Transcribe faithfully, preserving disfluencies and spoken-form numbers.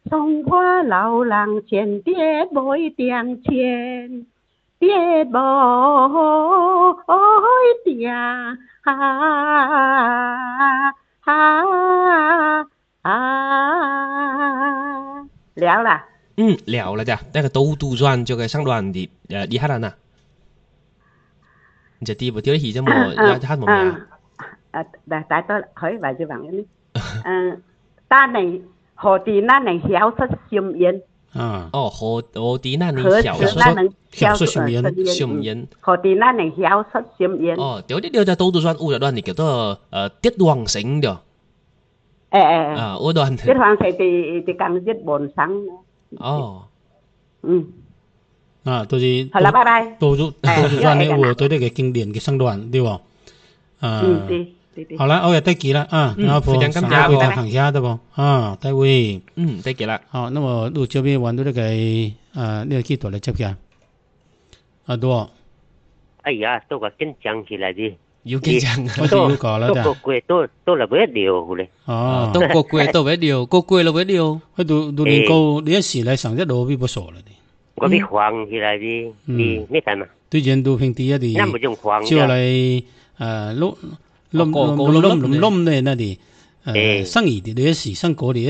松花老人前跌每点钱，跌每点啊啊啊！了啦。 嗯，了了จ้ะแต่ก็ตู้ตู้转就个上段的呃厉害了呢。你这第一步第二题就么要他么呀？ 啊，大大多可以話就話呢。嗯，但係何地那能曉出心煙？ 啊， 哦，何何地那能何晓時那能曉出心煙？ 心煙。 何地那能曉出心煙？ 哦，điều điều就ตู้ตู้轉，有一段你叫做呃tiết hoàng sinh điều。 誒誒， 啊，有段。 tiết hoàng sinh thì thì càng giết bổn sáng。 哦。 嗯。 啊，就是。 好了，拜拜。 ตู้ตู้ตู้ตู้轉呢，有對呢個經典嘅上段，對不？ 嗯，對對對。 好了 ，OK， 再見了啊， 嗯， 然後非常感謝， 非常感謝，對不？啊，大衛。 嗯，再見啦。 好，那麼錄這邊玩到呢個啊，呢個幾多嚟接嘅？啊，多。 哎呀，都個緊張起來啲。 要緊張啊！ 我都要講啦， 都個貴都都係每一條咧。 哦， 都個貴都每一條，個貴都每一條。 佢都都能夠呢一時嚟上一路比不錯啦啲。 嗰啲晃起來啲，啲咩睇嘛？ 對人都平啲一啲。 那麼種晃。 就嚟誒窿窿窿窿窿窿咧那啲誒生意啲呢一時生果啲。